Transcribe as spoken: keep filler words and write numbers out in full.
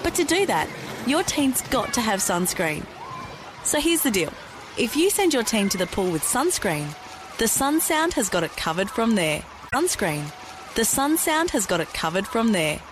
But to do that, your team's got to have sunscreen. So here's the deal. If you send your team to the pool with sunscreen, the Sun Sound has got it covered from there. Sunscreen. The Sun Sound has got it covered from there.